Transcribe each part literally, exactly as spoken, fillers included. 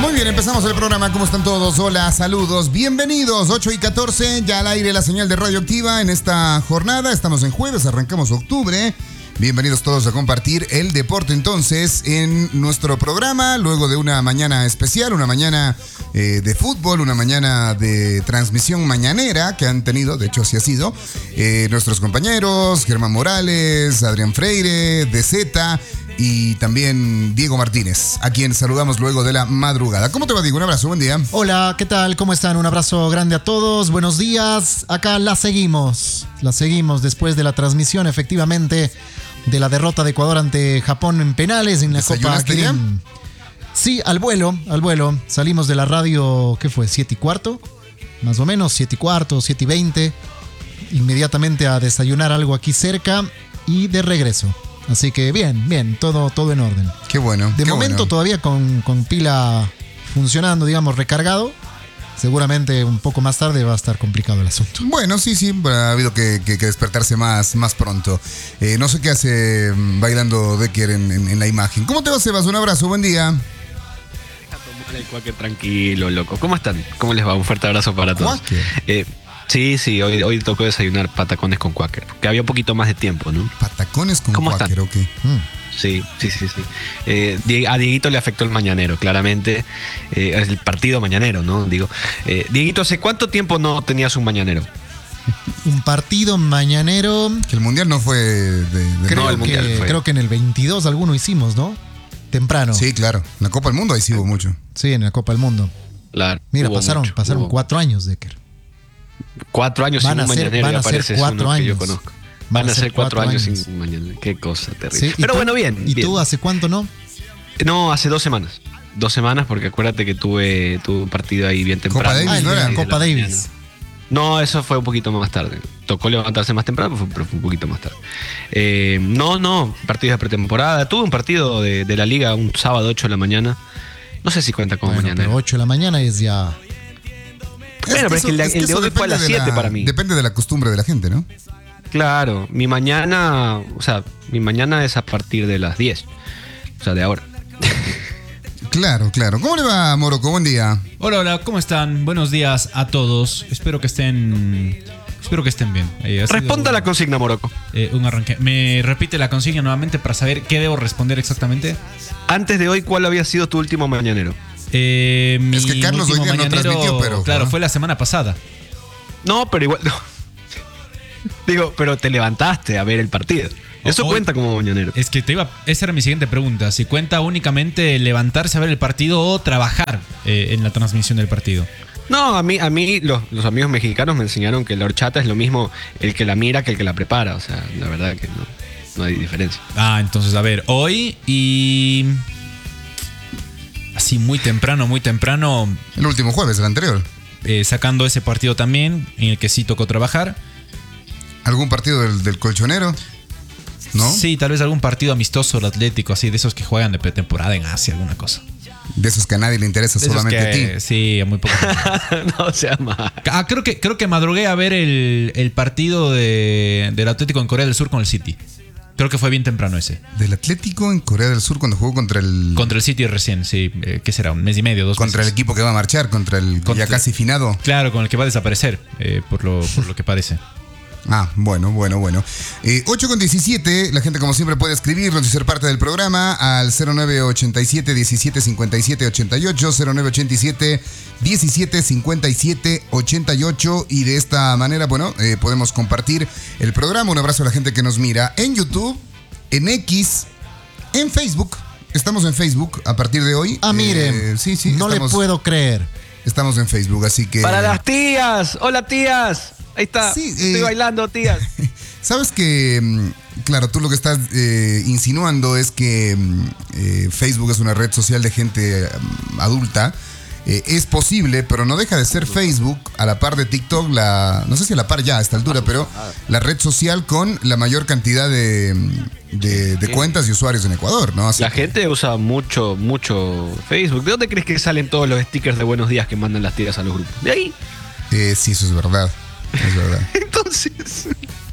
Muy bien, empezamos el programa. ¿Cómo están todos? Hola, saludos, bienvenidos. ocho y catorce, ya al aire la señal de Radioactiva en esta jornada. Estamos en jueves, arrancamos octubre. Bienvenidos todos a compartir el deporte entonces en nuestro programa, luego de una mañana especial, una mañana eh, de fútbol, una mañana de transmisión mañanera que han tenido, de hecho así ha sido, eh, nuestros compañeros, Germán Morales, Adrián Freire, D Z y también Diego Martínez, a quien saludamos luego de la madrugada. ¿Cómo te va, Diego? Un abrazo, buen día. Hola, ¿qué tal? ¿Cómo están? Un abrazo grande a todos, buenos días. Acá la seguimos, la seguimos después de la transmisión, efectivamente, de la derrota de Ecuador ante Japón en penales en la Copa Kirin. Sí, al vuelo, al vuelo. Salimos de la radio, ¿qué fue? ¿Siete y cuarto? Más o menos, siete y cuarto, siete y veinte. Inmediatamente a desayunar algo aquí cerca y de regreso. Así que bien, bien, todo, todo en orden. Qué bueno. De qué momento bueno. todavía con, con pila funcionando, digamos, recargado. Seguramente un poco más tarde va a estar complicado el asunto. Bueno, sí, sí, ha habido que, que, que despertarse más, más pronto. Eh, no sé qué hace bailando Decker en, en, en la imagen. ¿Cómo te va, Sebas? Un abrazo, buen día. Deja tomar el Quaker tranquilo, loco. ¿Cómo están? ¿Cómo les va? Un fuerte abrazo para todos. Eh, sí, sí, hoy, hoy tocó desayunar patacones con Quaker, que había un poquito más de tiempo, ¿no? ¿Patacones con ¿Cómo Quaker? están? Okay. Mm. Sí, sí, sí, sí. Eh, a Dieguito le afectó el mañanero, claramente. Eh, el partido mañanero, ¿no? Digo, eh, Dieguito, ¿hace cuánto tiempo no tenías un mañanero? Un partido mañanero. Que el mundial no fue de. de Creo, no, el mundial que, fue. creo que en el veintidós alguno hicimos, ¿no? Temprano. Sí, claro. En la Copa del Mundo ahí sí hubo mucho. Sí, en la Copa del Mundo. Claro. Mira, hubo pasaron, mucho, pasaron hubo cuatro años, Decker. Cuatro años Van sin a un ser- mañanero, van ya a ser parece cuatro uno que yo años. conozco. Van a ser cuatro años sin mañanero. Qué cosa terrible. Sí, ¿y Pero tú? bueno, bien. ¿Y bien. tú hace cuánto no? No, hace dos semanas. Dos semanas, porque acuérdate que tuve, tuve un partido ahí bien temprano. Copa Davis, Ah, el ¿no de era? la De Copa la Davis. mañana. No, eso fue un poquito más tarde. Tocó levantarse más temprano, pero fue, pero fue un poquito más tarde. Eh, no, no, partidos de pretemporada. Tuve un partido de, de la liga un sábado ocho de la mañana. No sé si cuenta como Bueno, mañana. pero ocho de la mañana es ya... Bueno, pero es que el de- eso- el de eso hoy fue a las depende de siete la- para mí. Depende de la costumbre de la gente, ¿no? Claro, mi mañana, o sea, mi mañana es a partir de las diez. O sea, de ahora. Claro, claro. ¿Cómo le va, Morocco? Buen día. Hola, hola, ¿cómo están? Buenos días a todos. Espero que estén. Espero que estén bien. Eh, ha sido, Responda la consigna, Morocco. eh, un arranque. ¿Me repite la consigna nuevamente para saber qué debo responder exactamente? Antes de hoy, ¿cuál había sido tu último mañanero? Eh, mi Es que Carlos hoy último día no mañanero, transmitió, pero- Claro, ajá. fue la semana pasada. No, pero igual. No. Digo, pero te levantaste a ver el partido. Eso Hoy- cuenta como mañanero. Es que te iba. Esa era mi siguiente pregunta. Si cuenta únicamente levantarse a ver el partido o trabajar eh, en la transmisión del partido. No, a mí, a mí los, los amigos mexicanos me enseñaron que la horchata es lo mismo el que la mira que el que la prepara. O sea, la verdad que no, no hay diferencia. Ah, entonces, a ver, hoy y. Así muy temprano, muy temprano. El último jueves, el anterior. Eh, sacando ese partido también, en el que sí tocó trabajar. ¿Algún partido del, del colchonero? ¿No? Sí, tal vez algún partido amistoso del Atlético, así de esos que juegan de pretemporada en Asia, alguna cosa. De esos que a nadie le interesa, De esos solamente a que, ti. sí, a muy poco. No sea mal. Ah, creo que, creo que madrugué a ver el, el partido de, del Atlético en Corea del Sur con el City. Creo que fue bien temprano ese. Del Atlético en Corea del Sur cuando jugó contra el... Contra el City recién, sí. Eh, ¿Qué será? ¿Un mes y medio, dos contra el meses? equipo que va a marchar, contra el Contra- ya casi finado. Claro, con el que va a desaparecer, eh, por, lo, por lo que parece. Ah, bueno, bueno, bueno. Eh, ocho con diecisiete, la gente como siempre puede escribirnos y ser parte del programa al cero nueve ochenta y siete diecisiete cincuenta y siete ochenta y ocho, cero nueve ochenta y siete diecisiete cincuenta y siete ochenta y ocho, y de esta manera, bueno, eh, podemos compartir el programa. Un abrazo a la gente que nos mira en YouTube, en X, en Facebook. Estamos en Facebook a partir de hoy. Ah, miren, Eh, sí, sí, no estamos, le puedo creer. estamos en Facebook, así que... Para las tías. Hola, tías. Ahí está. Sí, Estoy eh, bailando, tías. Sabes que, mm, claro, tú lo que estás eh, insinuando es que mm, eh, Facebook es una red social de gente mm, adulta. Eh, es posible, pero no deja de ser Facebook a la par de TikTok, la, no sé si a la par ya a esta altura, pero la red social con la mayor cantidad de, de, de cuentas y usuarios en Ecuador, ¿no? Así La que- gente usa mucho, mucho Facebook. ¿De dónde crees que salen todos los stickers de buenos días que mandan las tías a los grupos? De ahí. eh, sí, eso es verdad. Es verdad. Entonces.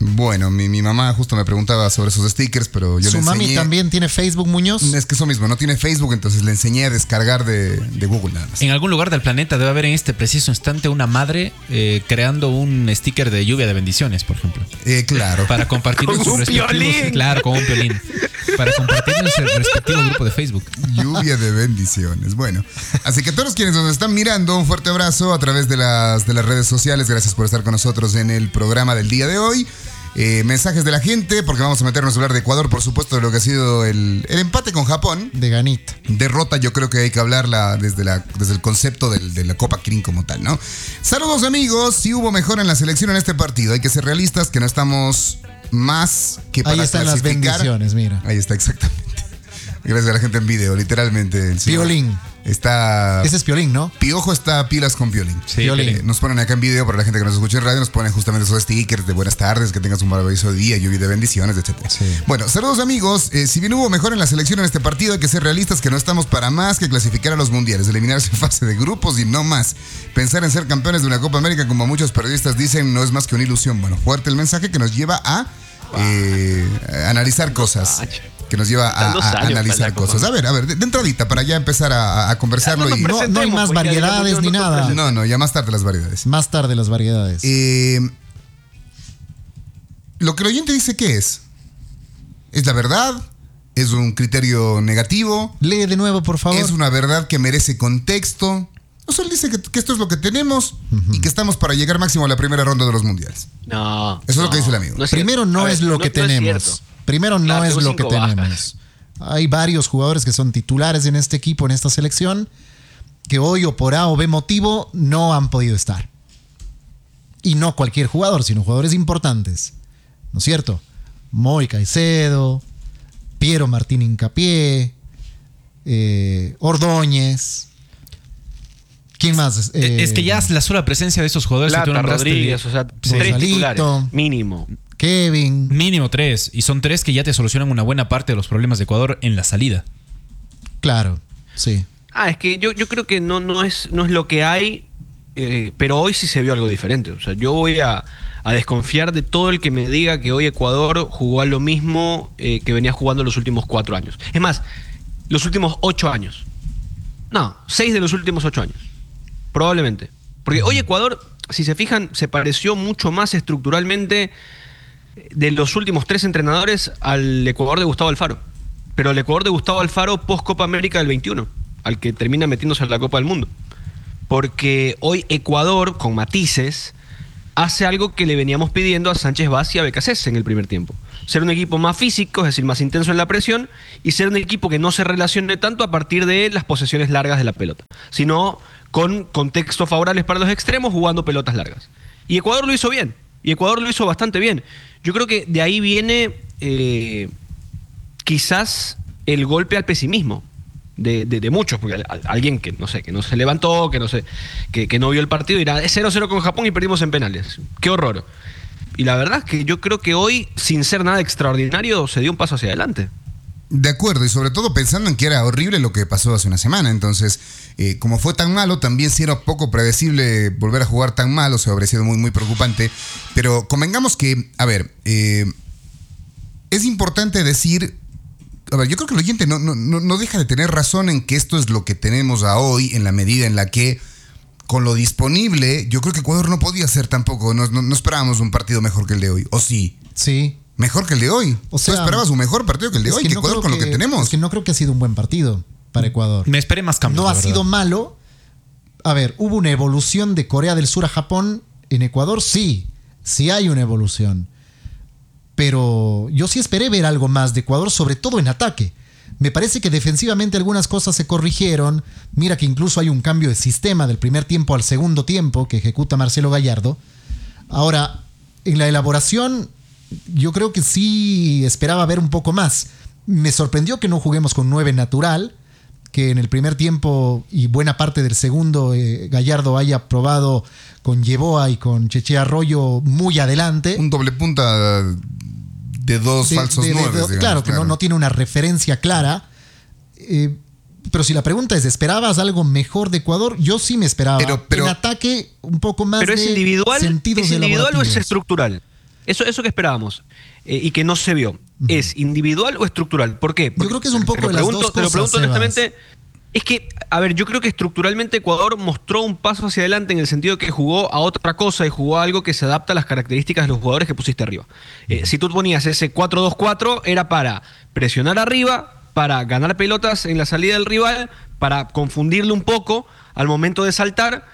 Bueno, mi, mi mamá justo me preguntaba sobre esos stickers, pero yo ¿Su le enseñé... mami también tiene Facebook, Muñoz? Es que eso mismo, no tiene Facebook, entonces le enseñé a descargar de, de Google nada más. En algún lugar del planeta debe haber en este preciso instante una madre eh, creando un sticker de lluvia de bendiciones, por ejemplo. Eh, claro. Para compartir Con en sus un respectivos... piolín. Claro, con un piolín. Para compartir en su respectivo grupo de Facebook. Lluvia de bendiciones. Bueno, así que a todos quienes nos están mirando, un fuerte abrazo a través de las, de las redes sociales. Gracias por estar con nosotros en el programa del día de hoy. Eh, mensajes de la gente, porque vamos a meternos a hablar de Ecuador, por supuesto, de lo que ha sido el, el empate con Japón. De ganita. Derrota, yo creo que hay que hablarla desde, la, desde el concepto del, de la Copa Kirin como tal, ¿no? Saludos, amigos. Sí hubo mejora en la selección en este partido. Hay que ser realistas, que no estamos más que para Ahí están las clasificar. bendiciones, mira. Ahí está, exactamente. Gracias a la gente en video, literalmente. El señor Piolín. Está... Ese es Piolín, ¿no? Piojo está pilas con Piolín. Sí, Piolín. Eh, nos ponen acá en video, para la gente que nos escucha en radio, nos ponen justamente esos stickers de buenas tardes, que tengas un maravilloso día, lluvia de bendiciones, etcétera. Sí. Bueno, saludos, amigos. Eh, si bien hubo mejor en la selección en este partido, hay que ser realistas que no estamos para más que clasificar a los mundiales, eliminarse en fase de grupos y no más. Pensar en ser campeones de una Copa América, como muchos periodistas dicen, no es más que una ilusión. Bueno, fuerte el mensaje que nos lleva a eh, a analizar cosas. Que nos lleva a, a analizar cosas. A ver, a ver, de, de entradita, para ya empezar a, a conversarlo. Ya, y no, No, no hay más pues, ya, variedades ya, ni ya, nada. No, no, ya más tarde las variedades. Más tarde las variedades. Eh, lo que el oyente dice, ¿qué es? ¿Es la verdad? ¿Es un criterio negativo? Lee de nuevo, por favor. ¿Es una verdad que merece contexto? O sea, él dice que, que esto es lo que tenemos uh-huh. y que estamos para llegar máximo a la primera ronda de los mundiales. No. Eso es no, lo que dice el amigo. No es Primero no ver, es lo no, que no tenemos. Es Primero no claro, es lo que bajas. tenemos. Hay varios jugadores que son titulares en este equipo, en esta selección, que hoy o por A o B motivo no han podido estar. Y no cualquier jugador, sino jugadores importantes. ¿No es cierto? Moy Caicedo, Piero Martín Hincapié, eh, Ordóñez. ¿Quién más? Eh, es que ya la sola presencia de esos jugadores Plata, que tú nombraste, Rodríguez, o sea, Sí. tres Rosalito. titulares, mínimo. Kevin. mínimo tres. Y son tres que ya te solucionan una buena parte de los problemas de Ecuador en la salida. Claro, sí. Ah, es que yo, yo creo que no, no, es, no es lo que hay, eh, pero hoy sí se vio algo diferente. O sea, yo voy a, a desconfiar de todo el que me diga que hoy Ecuador jugó a lo mismo eh, que venía jugando los últimos cuatro años. Es más, los últimos ocho años. No, seis de los últimos ocho años. Probablemente. Porque hoy Ecuador, si se fijan, se pareció mucho más estructuralmente de los últimos tres entrenadores al Ecuador de Gustavo Alfaro. Pero el Ecuador de Gustavo Alfaro post Copa América del veintiuno, al que termina metiéndose a la Copa del Mundo. Porque hoy Ecuador, con matices, hace algo que le veníamos pidiendo a Sánchez Vaz y a Becasés en el primer tiempo. Ser un equipo más físico, es decir, más intenso en la presión, y ser un equipo que no se relacione tanto a partir de las posesiones largas de la pelota, sino con contextos favorables para los extremos, jugando pelotas largas. Y Ecuador lo hizo bien, y Ecuador lo hizo bastante bien. Yo creo que de ahí viene eh, quizás el golpe al pesimismo de, de, de muchos, porque a, a, alguien que no sé, que no se levantó, que no sé, que, que no vio el partido, dirá cero cero con Japón y perdimos en penales. ¡Qué horror! Y la verdad es que yo creo que hoy, sin ser nada extraordinario, se dio un paso hacia adelante. De acuerdo, y sobre todo pensando en que era horrible lo que pasó hace una semana. Entonces, eh, como fue tan malo, también sí era poco predecible volver a jugar tan mal, o sea, habría sido muy, muy preocupante. Pero convengamos que, a ver, eh, es importante decir, a ver, yo creo que el oyente no, no, no deja de tener razón en que esto es lo que tenemos a hoy, en la medida en la que, con lo disponible, yo creo que Ecuador no podía ser tampoco, no, no, no esperábamos un partido mejor que el de hoy, ¿o sí? Sí. Mejor que el de hoy. O sea, ¿tú esperabas un mejor partido que el de hoy? que Que no Ecuador creo con lo que tenemos. Es que no creo que ha sido un buen partido para Ecuador. Me esperé más cambios. No la ha verdad. sido malo. A ver, ¿hubo una evolución de Corea del Sur a Japón en Ecuador? Sí, sí hay una evolución. Pero yo sí esperé ver algo más de Ecuador, sobre todo en ataque. Me parece que defensivamente algunas cosas se corrigieron. Mira que incluso hay un cambio de sistema del primer tiempo al segundo tiempo que ejecuta Marcelo Gallardo. Ahora, en la elaboración, yo creo que sí esperaba ver un poco más. Me sorprendió que no juguemos con nueve natural, que en el primer tiempo y buena parte del segundo eh, Gallardo haya probado con Yeboah y con Cheche Arroyo muy adelante. Un doble punta de dos De- falsos de- de- nueves, de- digamos, claro, que no, no tiene una referencia clara. Eh, pero si la pregunta es, ¿esperabas algo mejor de Ecuador? Yo sí me esperaba. Pero- pero- en ataque, un poco más ¿Pero de es individual, sentidos ¿es individual o es elaborativos. estructural? Eso, eso que esperábamos eh, y que no se vio, uh-huh. ¿es individual o estructural? ¿Por qué? Porque, yo creo que es un poco de las dos cosas, te lo pregunto Sebas. honestamente. Es que, a ver, yo creo que estructuralmente Ecuador mostró un paso hacia adelante en el sentido que jugó a otra cosa y jugó a algo que se adapta a las características de los jugadores que pusiste arriba. Eh, si tú ponías ese cuatro dos cuatro, era para presionar arriba, para ganar pelotas en la salida del rival, para confundirle un poco al momento de saltar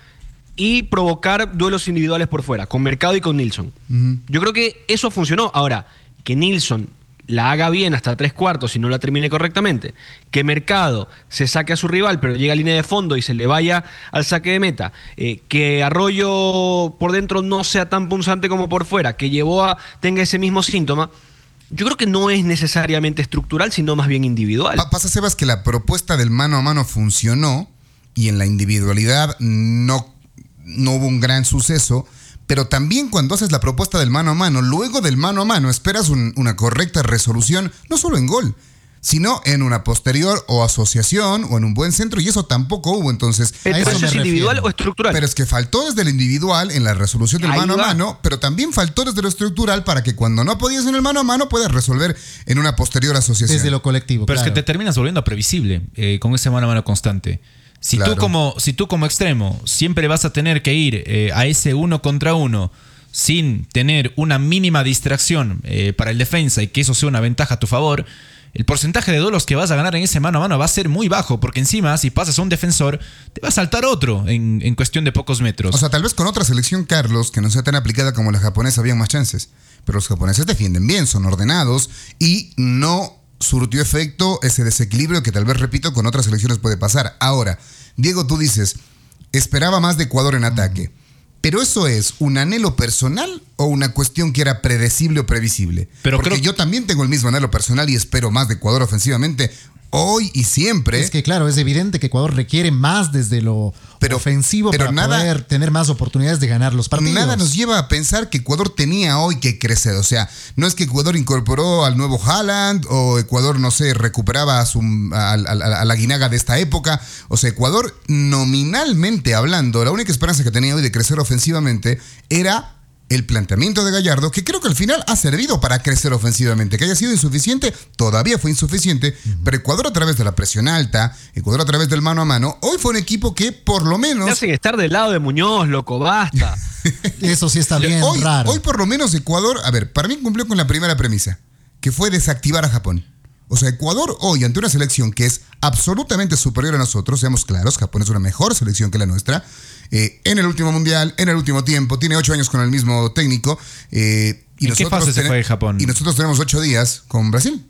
y provocar duelos individuales por fuera, con Mercado y con Nilsson. Uh-huh. Yo creo que eso funcionó. Ahora, que Nilsson la haga bien hasta tres cuartos y no la termine correctamente, que Mercado se saque a su rival pero llega a línea de fondo y se le vaya al saque de meta, eh, que Arroyo por dentro no sea tan punzante como por fuera, que Yeboah tenga ese mismo síntoma, yo creo que no es necesariamente estructural, sino más bien individual. Pasa, Sebas, que la propuesta del mano a mano funcionó y en la individualidad no, no hubo un gran suceso. Pero también cuando haces la propuesta del mano a mano, luego del mano a mano esperas un, una correcta resolución, no solo en gol, sino en una posterior o asociación o en un buen centro, y eso tampoco hubo. Entonces, ¿Pero eso, eso es individual refiero. o estructural? Pero es que faltó desde lo individual en la resolución del Ahí mano va. a mano, pero también faltó desde lo estructural para que cuando no podías en el mano a mano puedas resolver en una posterior asociación. Desde lo colectivo. Pero claro. es que te terminas volviendo previsible eh, con ese mano a mano constante. Si, claro. tú como, si tú como extremo siempre vas a tener que ir eh, a ese uno contra uno sin tener una mínima distracción eh, para el defensa y que eso sea una ventaja a tu favor, el porcentaje de duelos que vas a ganar en ese mano a mano va a ser muy bajo, porque encima si pasas a un defensor te va a saltar otro en, en cuestión de pocos metros. O sea, tal vez con otra selección, Carlos, que no sea tan aplicada como la japonesa, habían más chances, pero los japoneses defienden bien, son ordenados y no surtió efecto ese desequilibrio que tal vez, repito, con otras selecciones puede pasar. Ahora, Diego, tú dices, esperaba más de Ecuador en ataque, pero ¿eso es un anhelo personal o una cuestión que era predecible o previsible? Pero Porque creo... yo también tengo el mismo anhelo personal y espero más de Ecuador ofensivamente, hoy y siempre. Es que claro, es evidente que Ecuador requiere más desde lo pero, ofensivo pero para nada, poder tener más oportunidades de ganar los partidos. Nada nos lleva a pensar que Ecuador tenía hoy que crecer. O sea, no es que Ecuador incorporó al nuevo Haaland o Ecuador, no sé, recuperaba a, su, a, a, a la guinaga de esta época. O sea, Ecuador, nominalmente hablando, la única esperanza que tenía hoy de crecer ofensivamente era el planteamiento de Gallardo, que creo que al final ha servido para crecer ofensivamente. Que haya sido insuficiente, todavía fue insuficiente, uh-huh. pero Ecuador a través de la presión alta, Ecuador a través del mano a mano, hoy fue un equipo que por lo menos... Te hacen estar del lado de Muñoz, loco, basta. Eso sí está bien hoy, raro. Hoy por lo menos Ecuador, a ver, para mí cumplió con la primera premisa, que fue desactivar a Japón. O sea, Ecuador hoy, ante una selección que es absolutamente superior a nosotros, seamos claros, Japón es una mejor selección que la nuestra, eh, en el último mundial, en el último tiempo, tiene ocho años con el mismo técnico. Eh, y ¿En nosotros qué fase ten- se fue Japón? Y nosotros tenemos ocho días con Brasil.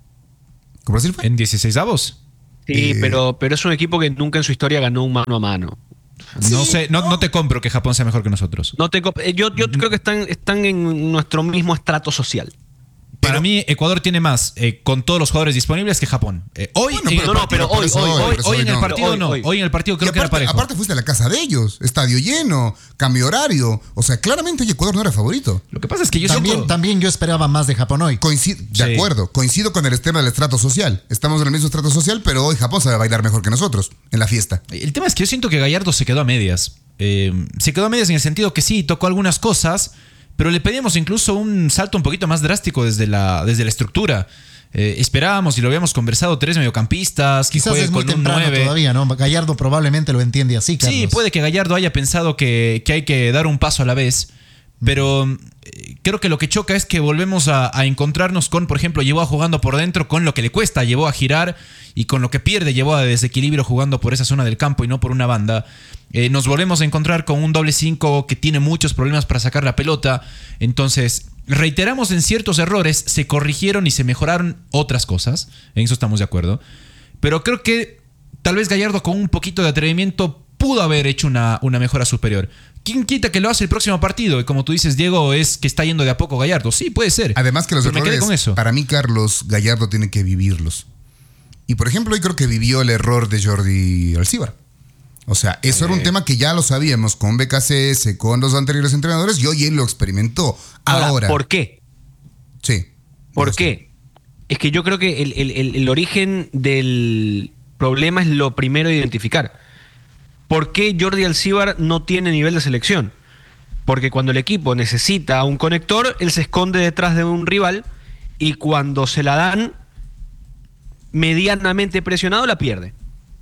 ¿Con Brasil fue? ¿En dieciseisavos? Sí, Eh, pero, pero es un equipo que nunca en su historia ganó un mano a mano. No Sí, sé, no, no. no te compro que Japón sea mejor que nosotros. No te, comp- eh, yo yo creo que están, están en nuestro mismo estrato social. Para Pero- mí, Ecuador tiene más eh, con todos los jugadores disponibles que Japón. Eh, hoy, Bueno, en pero- el no, no, pero partido- hoy, por eso hoy, hoy, hoy, por eso hoy en el no. partido Hoy, no. hoy. Hoy en el partido creo y que era aparte, parejo. aparte fuiste a la casa de ellos, estadio lleno, cambio horario. O sea, claramente hoy Ecuador no era favorito. Lo que pasa es que yo También, siento... también yo esperaba más de Japón hoy. Coincido, de Sí. acuerdo, coincido con el tema del estrato social. Estamos en el mismo estrato social, pero hoy Japón sabe bailar mejor que nosotros en la fiesta. El tema es que yo siento que Gallardo se quedó a medias. Eh, se quedó a medias en el sentido que sí, tocó algunas cosas, pero le pedíamos incluso un salto un poquito más drástico desde la, desde la estructura. Eh, esperábamos y lo habíamos conversado, tres mediocampistas, que Quizás juegue es muy con un temprano nueve. todavía, ¿no? Gallardo probablemente lo entiende así, Carlos. Sí, puede que Gallardo haya pensado que, que hay que dar un paso a la vez, pero eh, creo que lo que choca es que volvemos a, a encontrarnos con, por ejemplo, Yeboah jugando por dentro con lo que le cuesta a Yeboah girar y con lo que pierde Yeboah de desequilibrio jugando por esa zona del campo y no por una banda. Eh, nos volvemos a encontrar con un doble cinco que tiene muchos problemas para sacar la pelota. Entonces, reiteramos en ciertos errores, se corrigieron y se mejoraron otras cosas. En eso estamos de acuerdo. Pero creo que tal vez Gallardo con un poquito de atrevimiento pudo haber hecho una, una mejora superior. ¿Quién quita que lo hace el próximo partido? Y como tú dices, Diego, es que está yendo de a poco Gallardo. Sí, puede ser. Además que los Pero me quedé errores, con eso. para mí, Carlos, Gallardo tiene que vivirlos. Y por ejemplo, hoy creo que vivió el error de Jordi Alcíbar. O sea, eso era un tema que ya lo sabíamos con B K C S, con los anteriores entrenadores, y hoy él lo experimentó. Ahora, Ahora, ¿por qué? Sí. ¿Por Eso qué? Es que yo creo que el, el- el- el origen del problema es lo primero de identificar. ¿Por qué Jordi Alcíbar no tiene nivel de selección? Porque cuando el equipo necesita un conector, él se esconde detrás de un rival y cuando se la dan medianamente presionado, la pierde.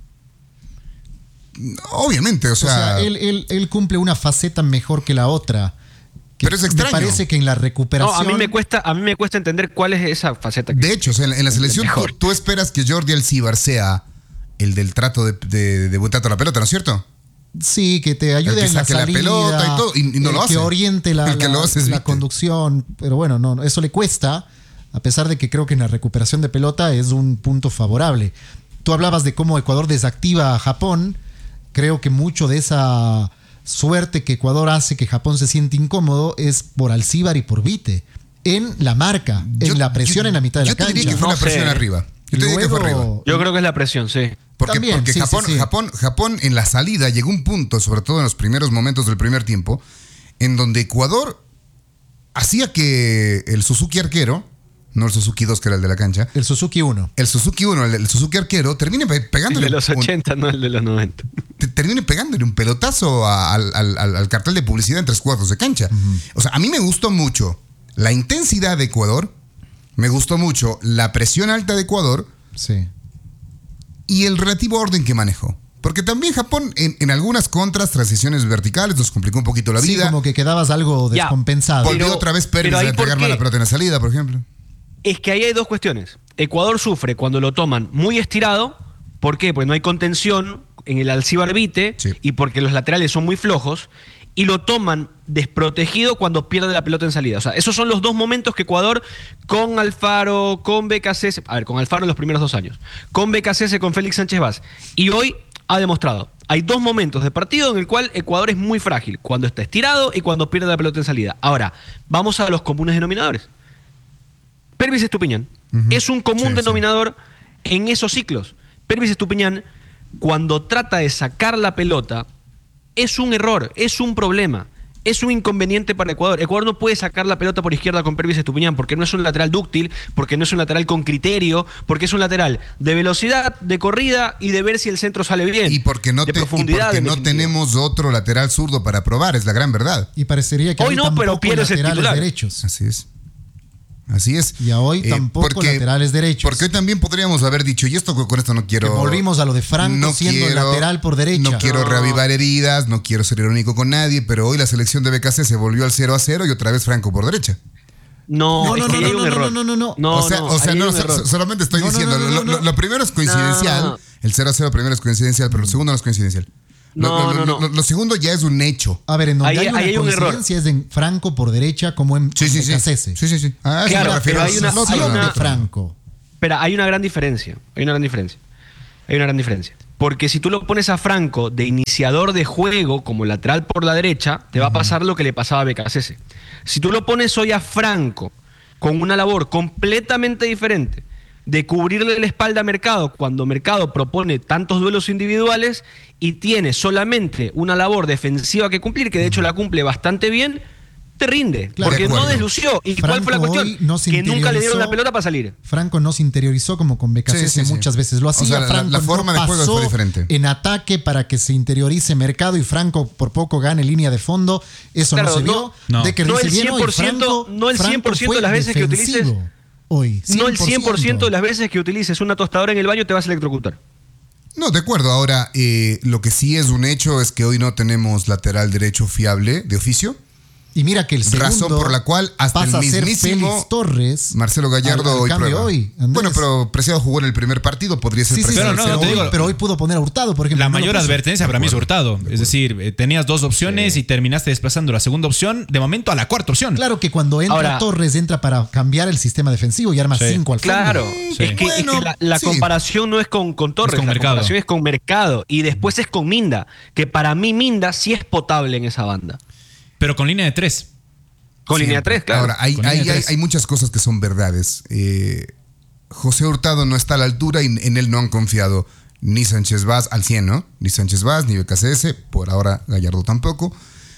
Obviamente, o sea... O sea, él, él, él cumple una faceta mejor que la otra. Que pero es extraño. Me parece que en la recuperación... No, a mí me cuesta, a mí me cuesta entender cuál es esa faceta. Que de hecho, o sea, en, en la selección tú, tú esperas que Jordi Alcibar sea el del trato de, de, de buen trato a la pelota, ¿no es cierto? Sí, que te ayude el que en la saque salida, la pelota y todo, y, y no el lo hace. que oriente la, el que la, lo hace es la Vite. conducción. Pero bueno, no, eso le cuesta, a pesar de que creo que en la recuperación de pelota es un punto favorable. Tú hablabas de cómo Ecuador desactiva a Japón. Creo que mucho de esa suerte que Ecuador hace que Japón se siente incómodo es por Alcibar y por Vite. En la marca, Yo- en la presión yo- en la mitad de yo la te cancha. diría que fue No la presión sé. arriba. Yo te diría que fue Luego- arriba. Yo creo que es la presión, sí. Porque, También, porque sí, sí, Japón, sí. Japón, Japón en la salida llegó un punto, sobre todo en los primeros momentos del primer tiempo, en donde Ecuador hacía que el Suzuki arquero, no el Suzuki dos que era el de la cancha, El Suzuki uno. el Suzuki uno, el, el Suzuki arquero, termine pe- El pegándole de los un- ochenta, no el de los noventa. te- termine pegándole un pelotazo a- al, al- al- al cartel de publicidad en tres cuartos de cancha. O sea, a mí me gustó mucho la intensidad de Ecuador, me gustó mucho la presión alta de Ecuador Sí. y el relativo orden que manejó. Porque también Japón en, en algunas contras, transiciones verticales, nos complicó un poquito la Sí, vida. como que quedabas algo Ya. descompensado. Volvió Pero- otra vez Pérez pero ahí a ¿por pegarme qué? la pelota en la salida, por ejemplo. Es que ahí hay dos cuestiones. Ecuador sufre cuando lo toman muy estirado. ¿Por qué? Porque no hay contención en el Alcibar Vite Sí. y porque los laterales son muy flojos. Y lo toman desprotegido cuando pierde la pelota en salida. O sea, esos son los dos momentos que Ecuador, con Alfaro, con B K C S, a ver, con Alfaro en los primeros dos años, con B K C S, con Félix Sánchez Vaz, y hoy ha demostrado. Hay dos momentos de partido en el cual Ecuador es muy frágil, cuando está estirado y cuando pierde la pelota en salida. Ahora, vamos a los comunes denominadores. Pervis Estupiñán Ujú. es un común Sí, sí. denominador en esos ciclos. Pervis Estupiñán, cuando trata de sacar la pelota, es un error, es un problema, es un inconveniente para Ecuador. Ecuador no puede sacar la pelota por izquierda con Pervis Estupiñán porque no es un lateral dúctil, porque no es un lateral con criterio, porque es un lateral de velocidad, de corrida y de ver si el centro sale bien. Y porque no, de te- y profundidad, porque en no definitiva. tenemos otro lateral zurdo para probar, es la gran verdad. Y parecería que Hoy hoy no, tampoco pero pierdes el laterales titular. derechos. Así es. Así es. Y a hoy tampoco laterales derechos. Porque hoy también podríamos haber dicho, y esto con esto no quiero... Que volvimos a lo de Franco siendo el lateral por derecha. No quiero No. reavivar heridas, no quiero ser irónico con nadie, pero hoy la selección de B K C se volvió al cero a cero y otra vez Franco por derecha. No, No, es no, que no, ahí hay no, un no, error. no, no, no. No, o sea, no, o sea ahí hay no, un so- error. solamente estoy No, no, diciendo, no, no, lo, no, lo- no. lo primero es coincidencial, No. el cero a cero primero es coincidencial, pero lo segundo no es coincidencial. Lo- No, lo, no, lo- no. lo- lo segundo ya es un hecho. A ver, en donde Ahí- hay una ahí hay un error. coincidencia es en Franco por derecha como en Sí, sí, sí. B K C S. Sí, sí, sí. A eso Claro, me refiero. pero hay una- No, hay no, no, una- no. de Franco. Espera, hay una gran diferencia. Hay una gran diferencia. Hay una gran diferencia. Porque si tú lo pones a Franco de iniciador de juego como lateral por la derecha, te va a pasar lo que le pasaba a B K C S. Si tú lo pones hoy a Franco con una labor completamente diferente de cubrirle la espalda a Mercado cuando Mercado propone tantos duelos individuales y tiene solamente una labor defensiva que cumplir, que de hecho la cumple bastante bien, te rinde. Claro, porque de no acuerdo. deslució. ¿Y cuál fue la Franco cuestión? hoy no se que nunca le dieron interiorizó. la pelota para salir. Franco no se interiorizó como con B K C S Sí, sí, sí. muchas veces lo hacía. O sea, la- Franco la forma no de juego fue pasó diferente. en ataque para que se interiorice Mercado y Franco por poco gane línea de fondo. Eso Claro, no se no- vio. no. De que No dice el bien hoy, cien por ciento Franco- no el Franco cien por ciento fue de las veces que utilices- defensivo Hoy, No el cien por ciento de las veces que utilices una tostadora en el baño te vas a electrocutar. No, de acuerdo. Ahora, eh, lo que sí es un hecho es que hoy no tenemos lateral derecho fiable de oficio. Y mira que el segundo Razón por la cual hasta pasa el a ser mismísimo Félix Torres. Marcelo Gallardo al- al hoy cambio prueba. hoy, Andrés. Bueno, pero Preciado jugó en el primer partido, podría ser Sí, sí, sí, Preciado. Pero no, pero, no, te hoy, digo- pero hoy pudo poner a Hurtado, por ejemplo. La no lo mayor puso. advertencia para mí es Hurtado. Es decir, eh, tenías dos opciones y terminaste desplazando la segunda opción de momento a la cuarta opción. Claro que cuando entra Ahora- Torres entra para cambiar el sistema defensivo y arma Sí. cinco al fondo. Claro, Sí. es que, es que Bueno, la, la sí. comparación no es con, con Torres, con la Mercado. comparación es con Mercado y después es con Minda, que para mí Minda sí es potable en esa banda. Pero con línea de tres. Con Siempre. línea tres, claro. Ahora, hay, Con hay, línea hay, tres. hay muchas cosas que son verdades. Eh, José Hurtado no está a la altura y en él no han confiado ni Sánchez Vaz al cien, ¿no? Ni Sánchez Vaz, ni B K C S, por ahora Gallardo tampoco.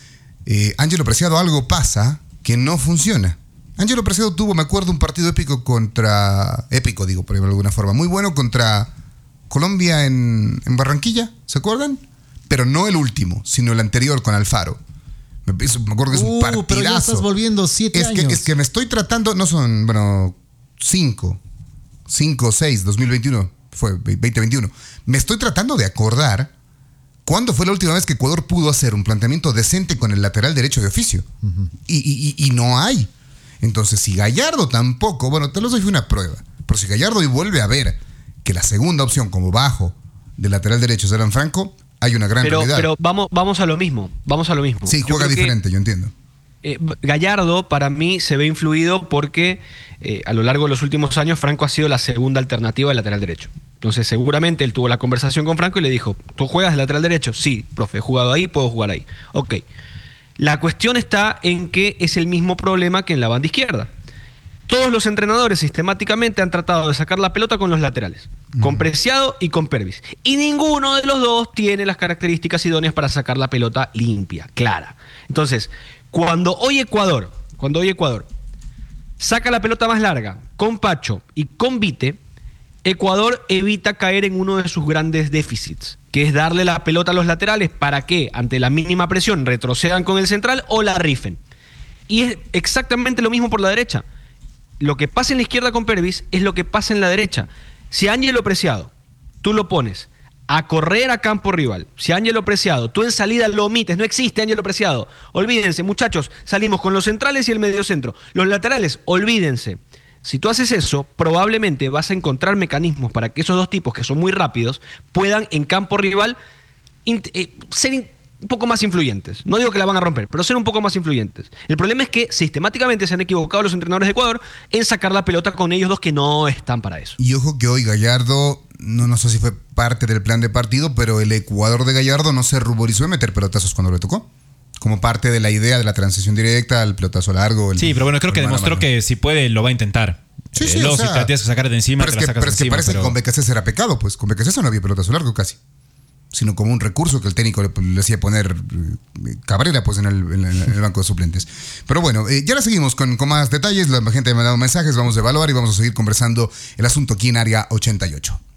Eh, Ángelo Preciado, algo pasa que no funciona. Ángelo Preciado tuvo, me acuerdo, un partido épico contra... Épico, digo, por ejemplo, de alguna forma. Muy bueno contra Colombia en, en Barranquilla, ¿se acuerdan? Pero no el último, sino el anterior con Alfaro. Me, me acuerdo que es un Uh, partidazo. pero ya estás volviendo siete es años. Que, es que me estoy tratando, no son, bueno, cinco. cinco, seis, dos mil veintiuno. Fue veinte veintiuno. Me estoy tratando de acordar cuándo fue la última vez que Ecuador pudo hacer un planteamiento decente con el lateral derecho de oficio. Uh-huh. Y, y, y no hay. Entonces, si Gallardo tampoco, bueno, te lo doy una prueba, pero si Gallardo hoy vuelve a ver que la segunda opción como bajo del lateral derecho es Alan Franco, hay una gran pero, realidad. Pero vamos, vamos a lo mismo, vamos a lo mismo. Sí, juega diferente, que, yo entiendo. Eh, Gallardo para mí se ve influido porque eh, a lo largo de los últimos años Franco ha sido la segunda alternativa del lateral derecho. Entonces seguramente él tuvo la conversación con Franco y le dijo, ¿tú juegas de lateral derecho? Sí, profe, he jugado ahí, puedo jugar ahí. Ok. La cuestión está en que es el mismo problema que en la banda izquierda. Todos los entrenadores sistemáticamente han tratado de sacar la pelota con los laterales, mm. con Preciado y con Pervis. Y ninguno de los dos tiene las características idóneas para sacar la pelota limpia, clara. Entonces, cuando hoy Ecuador, cuando hoy Ecuador saca la pelota más larga con Pacho y con Vite, Ecuador evita caer en uno de sus grandes déficits, que es darle la pelota a los laterales para que, ante la mínima presión, retrocedan con el central o la rifen. Y es exactamente lo mismo por la derecha. Lo que pasa en la izquierda con Pervis es lo que pasa en la derecha. Si Ángelo Preciado, tú lo pones a correr a campo rival, si Ángelo Preciado, tú en salida lo omites, no existe Ángelo Preciado, olvídense, muchachos, salimos con los centrales y el mediocentro. Los laterales, olvídense. Si tú haces eso, probablemente vas a encontrar mecanismos para que esos dos tipos, que son muy rápidos, puedan en campo rival eh, ser in- un poco más influyentes. No digo que la van a romper, pero ser un poco más influyentes. El problema es que sistemáticamente se han equivocado los entrenadores de Ecuador en sacar la pelota con ellos dos que no están para eso. Y ojo que hoy Gallardo, no, no sé si fue parte del plan de partido, pero el Ecuador de Gallardo no se ruborizó de meter pelotazos cuando le tocó. Como parte de la idea de la transición directa al pelotazo largo. El, sí, pero bueno, creo que demostró que si puede lo va a intentar. Sí, sí, eh, luego o sea, si te tienes que sacar de encima, pero te es la que, sacas pero de es que encima. parece Pero... que con Becasés era pecado, pues. Con Becasés no había pelotazo largo casi. Sino como un recurso que el técnico le, le hacía poner eh, Cabrera pues en el, en, el, en el banco de suplentes. Pero bueno, eh, ya la seguimos con, con más detalles. La gente me ha dado mensajes, vamos a evaluar y vamos a seguir conversando el asunto aquí en Área ochenta y ocho.